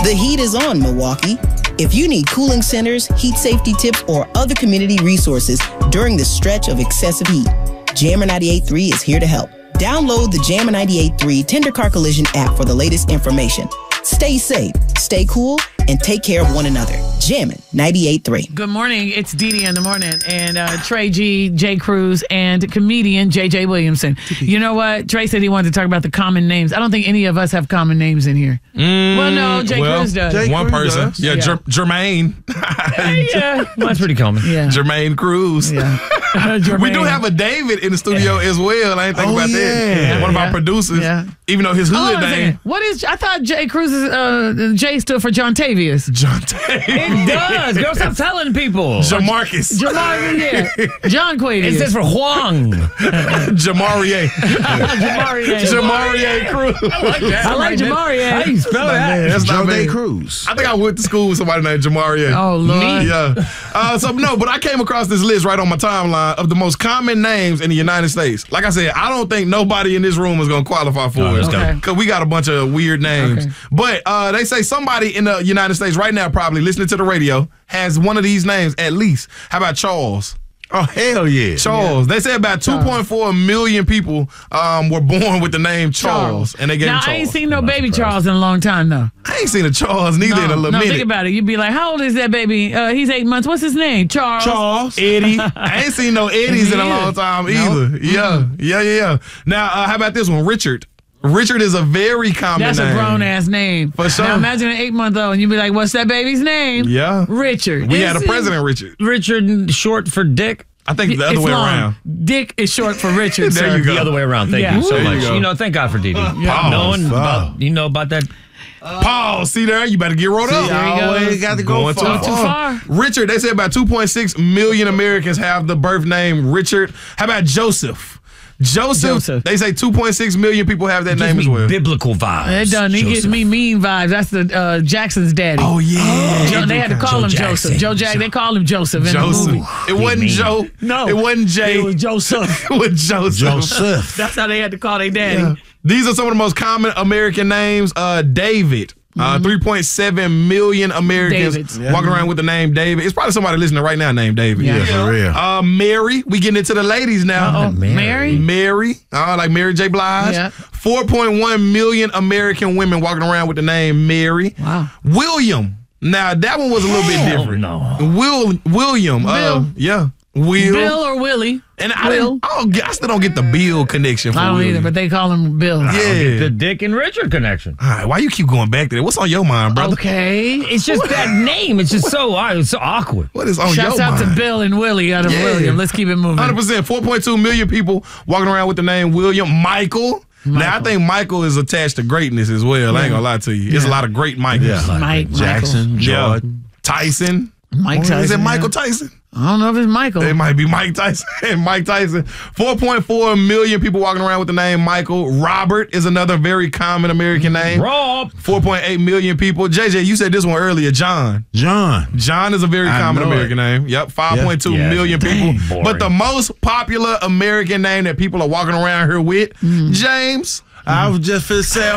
The heat is on, Milwaukee. If you need cooling centers, heat safety tips, or other community resources during the stretch of excessive heat, Jammer 98.3 is here to help. Download the Jammer 98.3 Tender Car Collision app for the latest information. Stay safe, stay cool, and take care of one another. Jammin' 98.3. Good morning. It's Dee Dee in the morning. And Trey G, Jay Cruz, and comedian J.J. Williamson. You know what? Trey said he wanted to talk about the common names. I don't think any of us have common names in here. Well, no, Jay Cruz does. One person. Does. Yeah, Jermaine. Yeah. Well, that's pretty common. Yeah. Jermaine Cruz. Yeah. We do have a David in the studio as well. I ain't think about that. One of our producers. Yeah. Even though his hood name. What is? I thought Jay Cruz's J stood for John Tavius. John Tavius. It does. Girl, stop telling people. Jamarcus. John Quavius. It stands for Huang. Jamarie. Jamarie Cruz. I like that. I like Jamarie. How you spell that? That's not Joe me. Cruz. I think I went to school with somebody named Jamarie. Oh, Lord. Yeah. But I came across this list right on my timeline of the most common names in the United States. Like I said, I don't think nobody in this room is going to qualify for it. Okay. Because we got a bunch of weird names. Okay. But they say somebody in the United States right now probably listening to the radio has one of these names at least. How about Charles? Oh, hell yeah. Charles. They say about 2.4 million people were born with the name Charles. And they gave him Now, Charles. I ain't seen no baby Charles in a long time, though. I ain't seen a Charles neither in a little minute. Think about it. You'd be like, how old is that baby? He's 8 months. What's his name? Charles. Eddie. I ain't seen no Eddies in a long time either. Yeah. Now, how about this one? Richard. Richard is a very common name. That's a grown-ass name. For sure. Now, imagine an 8-month-old, and you'd be like, what's that baby's name? Yeah. Richard. We had a president, Richard. Richard, short for Dick. I think the other It's way long. around. Dick is short for Richard, There sir. you go. The other way around. Thank Yeah. you so There you much. go. Thank God for Dee Dee. Pause. You know about that? Paul, see there? You better get rolled up. There you go. Always got to go Going far. Too far. Richard, they say about 2.6 million Americans have the birth name Richard. How about Joseph? Joseph. They say 2.6 million people have that Gives name me as well. biblical vibes. It done. He gives Joseph. me mean vibes. That's the Jackson's daddy. Oh, yeah. They had to call him Jackson. Joseph. Joe Jack. They called him Joseph in the movie. It wasn't mean. Joe. No. It wasn't Jay. It was Joseph. It was Joseph. Joseph. That's how they had to call their daddy. Yeah. These are some of the most common American names. David. 3.7 million Americans Davids. walking around with the name David. It's probably somebody listening right now named David. Yeah. For real. Mary. We getting into the ladies now. Mary? Mary. Like Mary J. Blige. Yeah. 4.1 million American women walking around with the name Mary. Wow. William. Now, that one was a little bit different. no. William. Bill. Yeah. Will. Bill or Willie? And I still don't get the Bill connection for I don't William. either, but they call him Bill. Yeah. The Dick and Richard connection. All right, why you keep going back to that? What's on your mind, brother? Okay. It's just that name. It's just so awkward. What is on Shouts your out mind? to Bill and Willie out of Yeah. William. Let's keep it moving. 100%. 4.2 million people walking around with the name William. Michael. Now, I think Michael is attached to greatness as well. I ain't going to lie to you. There's a lot of great Michaels. Mike Jackson, Jordan. Tyson. Mike Tyson. Is it Michael yeah. Tyson? I don't know if it's Michael. It might be Mike Tyson. Mike Tyson. 4.4 million people walking around with the name Michael. Robert is another very common American name. Rob. 4.8 million people. JJ, you said this one earlier. John. John is a very common know American name. Yep, 5.2 million people. boring. But the most popular American name that people are walking around here with, James. I was just finna say